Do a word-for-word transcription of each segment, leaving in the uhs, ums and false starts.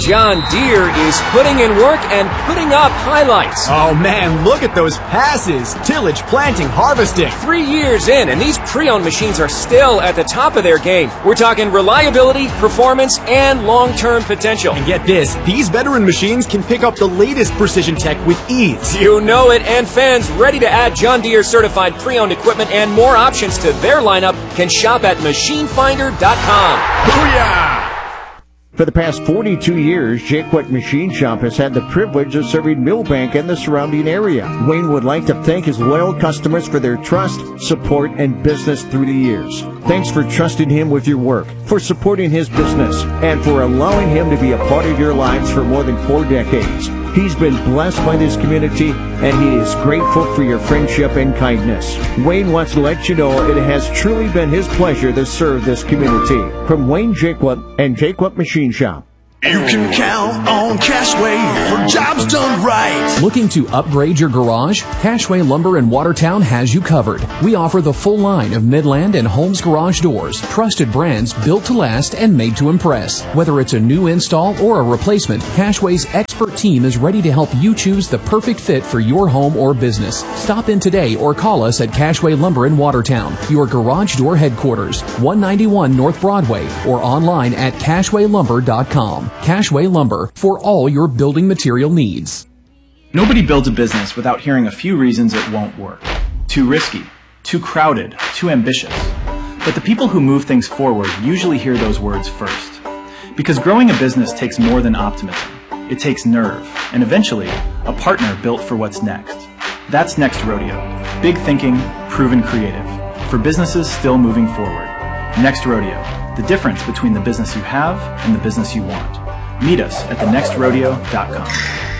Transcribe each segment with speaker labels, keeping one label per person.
Speaker 1: John Deere is putting in work and putting up highlights.
Speaker 2: Oh man, look at those passes. Tillage, planting, harvesting.
Speaker 1: Three years in, and these pre-owned machines are still at the top of their game. We're talking reliability, performance, and long-term potential.
Speaker 2: And get this, these veteran machines can pick up the latest precision tech with ease.
Speaker 1: You know it, and fans ready to add John Deere certified pre-owned equipment and more options to their lineup can shop at machine finder dot com.
Speaker 2: Booyah!
Speaker 3: For the past forty-two years, Jaquet Machine Shop has had the privilege of serving Millbank and the surrounding area. Wayne would like to thank his loyal customers for their trust, support, and business through the years. Thanks for trusting him with your work, for supporting his business, and for allowing him to be a part of your lives for more than four decades. He's been blessed by this community, and he is grateful for your friendship and kindness. Wayne wants to let you know it has truly been his pleasure to serve this community. From Wayne Jaquet and Jaquet Machine Shop.
Speaker 4: You can count on Cashway for jobs done right.
Speaker 5: Looking to upgrade your garage? Cashway Lumber in Watertown has you covered. We offer the full line of Midland and Holmes garage doors, trusted brands built to last and made to impress. Whether it's a new install or a replacement, Cashway's expert team is ready to help you choose the perfect fit for your home or business. Stop in today or call us at Cashway Lumber in Watertown, your garage door headquarters, one ninety-one North Broadway, or online at cashway lumber dot com. Cashway Lumber, for all your building material needs.
Speaker 6: Nobody builds a business without hearing a few reasons it won't work. Too risky, too crowded, too ambitious. But the people who move things forward usually hear those words first. Because growing a business takes more than optimism. It takes nerve, and eventually, a partner built for what's next. That's Next Rodeo. Big thinking, proven creative. For businesses still moving forward. Next Rodeo. The difference between the business you have and the business you want. Meet us at the next rodeo dot com.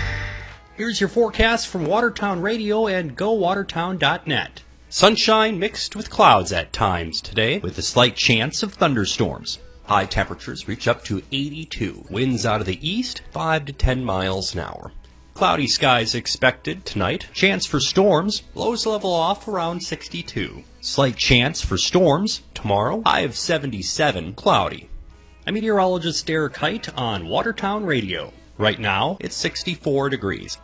Speaker 7: Here's your forecast from Watertown Radio and go watertown dot net. Sunshine mixed with clouds at times today, with a slight chance of thunderstorms. High temperatures reach up to eighty-two. Winds out of the east, five to ten miles an hour. Cloudy skies expected tonight. Chance for storms. Lows level off around sixty-two. Slight chance for storms tomorrow. High of seventy-seven. Cloudy. I'm meteorologist Derek Height on Watertown Radio. Right now, it's sixty-four degrees.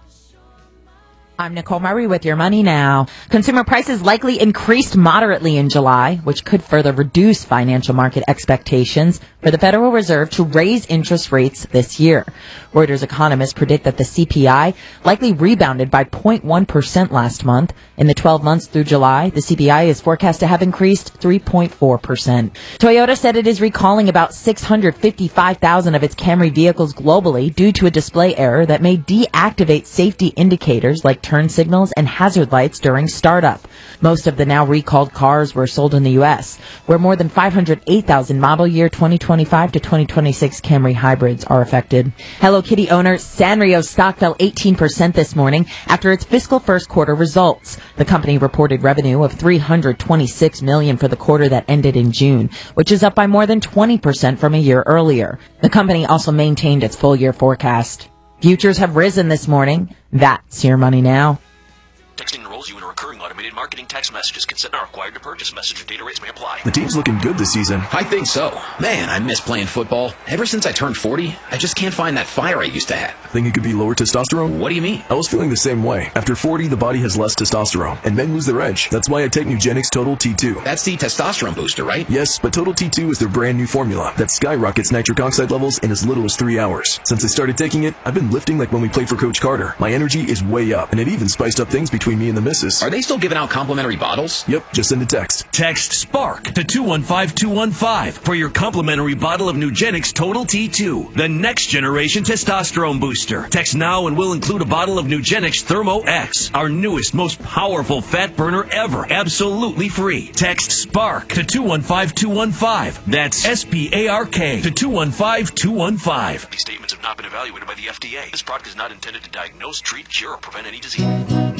Speaker 8: I'm Nicole Murray with Your Money Now. Consumer prices likely increased moderately in July, which could further reduce financial market expectations for the Federal Reserve to raise interest rates this year. Reuters economists predict that the C P I likely rebounded by zero point one percent last month. In the twelve months through July, the C P I is forecast to have increased three point four percent. Toyota said it is recalling about six hundred fifty-five thousand of its Camry vehicles globally due to a display error that may deactivate safety indicators like turn signals and hazard lights during startup. Most of the now recalled cars were sold in the U S, where more than five hundred eight thousand model year twenty twenty-five to twenty twenty-six Camry hybrids are affected. Hello Kitty owner Sanrio's stock fell eighteen percent this morning after its fiscal first quarter results. The company reported revenue of three hundred twenty-six million dollars for the quarter that ended in June, which is up by more than twenty percent from a year earlier. The company also maintained its full year forecast. Futures have risen this morning. That's Your Money Now.
Speaker 9: Texting enrolls you in a recurring automated marketing text messages. Consent not required to purchase. Message or data rates may apply.
Speaker 10: The team's looking good this season.
Speaker 11: I think so. Man, I miss playing football. Ever since I turned forty, I just can't find that fire I used to have.
Speaker 10: Think it could be lower testosterone?
Speaker 11: What do you mean?
Speaker 10: I was feeling the same way. After forty, the body has less testosterone, and men lose their edge. That's why I take Nugenix Total T two.
Speaker 11: That's the testosterone booster, right?
Speaker 10: Yes, but Total T two is their brand new formula that skyrockets nitric oxide levels in as little as three hours. Since I started taking it, I've been lifting like when we played for Coach Carter. My energy is way up, and it even spiced up things between me and the missus.
Speaker 11: Are they still giving out complimentary bottles?
Speaker 10: Yep, just send a text.
Speaker 12: Text SPARK to two one five two one five for your complimentary bottle of Nugenix Total T two, the next generation testosterone booster. Text now and we'll include a bottle of Nugenix Thermo X, our newest, most powerful fat burner ever, absolutely free. Text SPARK to two one five two one five. That's S P A R K to two one five two one five.
Speaker 9: These statements have not been evaluated by the F D A. This product is not intended to diagnose, treat, cure, or prevent any disease.